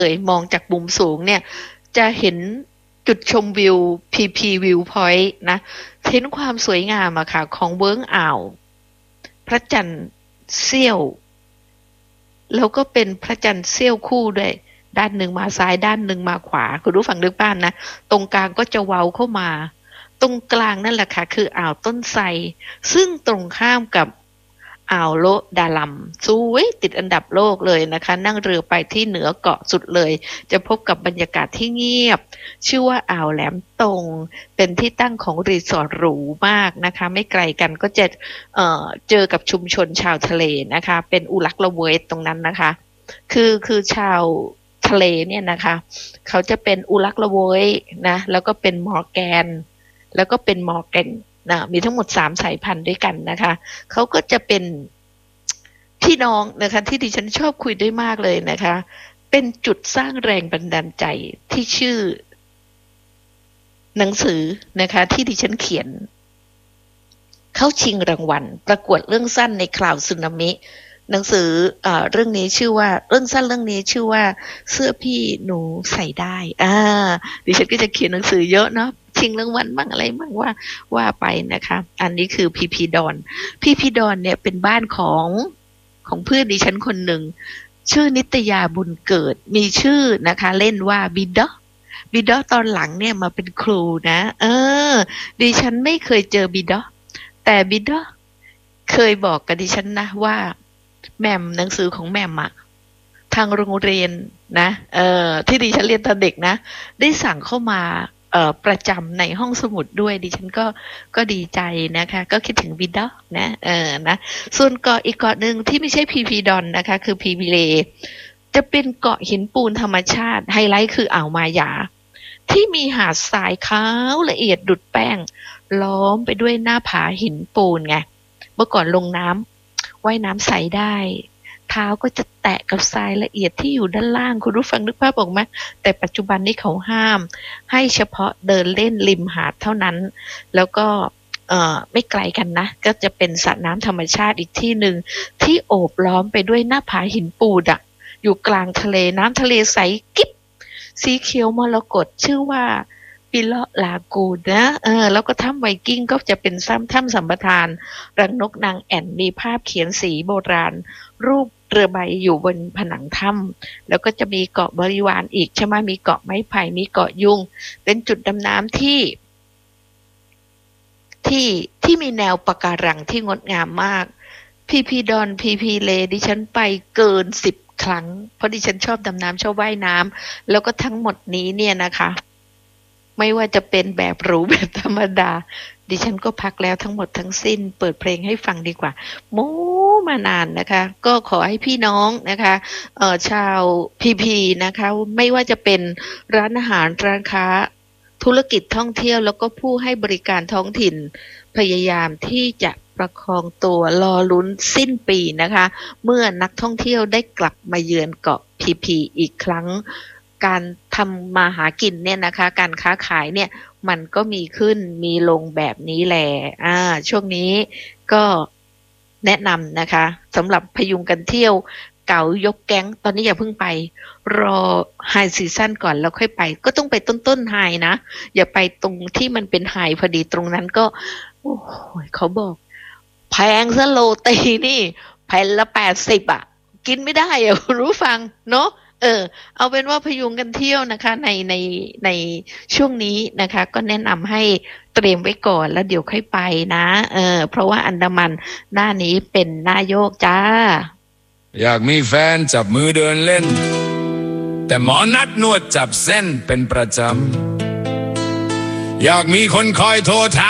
เลยมองจากมุมสูงเนี่ยจะเห็นจุดชมวิว PP View Point นะเห็นความสวยงามอะค่ะของเวิ้งอ่าวพระจันทร์เสี้ยวแล้วก็เป็นพระจันทร์เสี้ยวคู่ด้วยด้านหนึ่งมาซ้ายด้านหนึ่งมาขวาคุณผู้ฟังนึกภาพนะตรงกลางก็จะเว้าเข้ามาตรงกลางนั่นแหละค่ะคืออ่าวต้นไทรซึ่งตรงข้ามกับอ่าวโลดาลัมสวยติดอันดับโลกเลยนะคะนั่งเรือไปที่เหนือเกาะสุดเลยจะพบกับบรรยากาศที่เงียบชื่อว่าอ่าวแหลมตงเป็นที่ตั้งของรีสอร์ทหรูมากนะคะไม่ไกลกันก็จะเจอกับชุมชนชาวทะเลนะคะเป็นอุลักละเวยตรงนั้นนะคะคือชาวทะเลเนี่ยนะคะเขาจะเป็นอุลักละเวยนะแล้วก็เป็นมอร์แกนแล้วก็เป็นมอร์แกนนะมีทั้งหมด3สายพันธุ์ด้วยกันนะคะเขาก็จะเป็นพี่น้องนะคะที่ดิฉันชอบคุยด้วยมากเลยนะคะเป็นจุดสร้างแรงบันดาลใจที่ชื่อหนังสือนะคะที่ดิฉันเขียนเข้าชิงรางวัลประกวดเรื่องสั้นในคราวสึนามิหนังสือเรื่องนี้ชื่อว่าเรื่องสั้นเรื่องนี้ชื่อว่าเสื้อพี่หนูใส่ได้ดิฉันก็จะเขียนหนังสือเยอะเนาะชิงรางวัลบ้างอะไรบ้างว่าไปนะคะอันนี้คือพีพีดอนเนี่ยเป็นบ้านของเพื่อนดิฉันคนหนึ่งชื่อนิตยาบุญเกิดมีชื่อนะคะเล่นว่าบิดอตอนหลังเนี่ยมาเป็นครูนะดิฉันไม่เคยเจอบิดอแต่บิดอเคยบอกกับดิฉันนะว่าแหม่มหนังสือของแหม่มอะทางโรงเรียนนะที่ดิฉันเรียนตอนเด็กนะได้สั่งเข้ามาประจำในห้องสมุดด้วยดิฉันก็ดีใจนะคะก็คิดถึงบิดอนะนะส่วนเกาะอีกเกาะหนึ่งที่ไม่ใช่พีพีดอนนะคะคือพีพีเลจะเป็นเกาะหินปูนธรรมชาติไฮไลท์คืออ่าวมายาที่มีหาดทรายขาวละเอียดดุดแป้งล้อมไปด้วยหน้าผาหินปูนไงเมื่อก่อนลงน้ำว่ายน้ำใสได้เท้าก็จะแตะกับทรายละเอียดที่อยู่ด้านล่างคุณรู้ฟังนึกภาพออกไหมแต่ปัจจุบันนี้เขาห้ามให้เฉพาะเดินเล่นริมหาดเท่านั้นแล้วก็ไม่ไกลกันนะก็จะเป็นสระน้ำธรรมชาติอีกที่หนึ่งที่โอบล้อมไปด้วยหน้าผาหินปูนอยู่กลางทะเลน้ำทะเลใสกิ๊บสีเขียวมรกตชื่อว่าปิเลาะลากูนนะแล้วก็ถ้ำไวกิ้งก็จะเป็นถ้ำสัมปทานรังนกนางแอ่นมีภาพเขียนสีโบราณรูปเรือใบอยู่บนผนังถ้ำแล้วก็จะมีเกาะบริวารอีกใช่ไหมมีเกาะไม้ไผ่มีเกาะยุงเป็นจุดดำน้ำที่มีแนวปะการังที่งดงามมากพีพีดอนพีพีเลดิฉันไปเกิน10 ครั้งเพราะดิฉันชอบดำน้ำชอบว่ายน้ำแล้วก็ทั้งหมดนี้เนี่ยนะคะไม่ว่าจะเป็นแบบหรูแบบธรรมดาดิฉันก็พักแล้วทั้งหมดทั้งสิ้นเปิดเพลงให้ฟังดีกว่าโม้มานานนะคะก็ขอให้พี่น้องนะคะชาวพีพีนะคะไม่ว่าจะเป็นร้านอาหารร้านค้าธุรกิจท่องเที่ยวแล้วก็ผู้ให้บริการท้องถิ่นพยายามที่จะประคองตัวรอลุ้นสิ้นปีนะคะเมื่อนักท่องเที่ยวได้กลับมาเยือนเกาะพีพีอีกครั้งการทำมาหากินเนี่ยนะคะการค้าขายเนี่ยมันก็มีขึ้นมีลงแบบนี้แหละช่วงนี้ก็แนะนำนะคะสำหรับพยุงกันเที่ยวเก๋ายกแก๊งตอนนี้อย่าเพิ่งไปรอไฮซีซั่นก่อนแล้วค่อยไปก็ต้องไปต้นไฮนะอย่าไปตรงที่มันเป็นไฮพอดีตรงนั้นก็โอ้โหเขาบอกแพงซะโรตีนี่แผ่นละ80กินไม่ได้รู้ฟังเนาะเอาเป็นว่าพยุงกันเที่ยวนะคะในช่วงนี้นะคะก็แนะนำให้เตรียมไว้ก่อนแล้วเดี๋ยวค่อยไปนะเพราะว่าอันดามันหน้านี้เป็นหน้าโยกจ้าอยากมีแฟนจับมือเดินเล่นแต่หมอนัดนวดจับเส้นเป็นประจำอยากมีคนคอยโทรถาม